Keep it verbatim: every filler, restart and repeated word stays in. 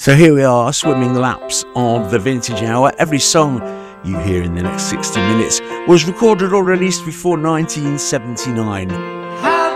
So here we are, swimming laps of the Vintage Hour. Every song you hear in the next sixty minutes was recorded or released before nineteen seventy-nine.